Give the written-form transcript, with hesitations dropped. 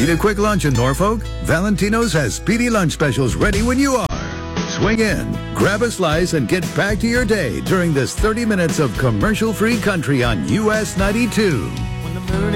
Need a quick lunch in Norfolk? Valentino's has speedy lunch specials ready when you are. Swing in, grab a slice, and get back to your day during this 30 minutes of commercial-free country on US 92.